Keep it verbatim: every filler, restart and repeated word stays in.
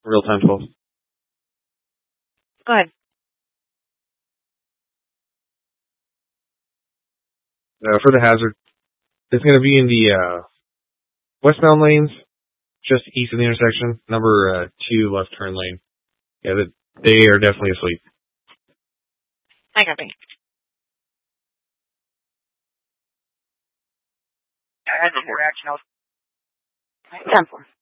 Real time twelve. Go ahead. Uh, for the hazard, it's going to be in the uh, westbound lanes, just east of the intersection, number uh, two left turn lane. Yeah, they are definitely asleep. I copy. I had the reaction. ten four.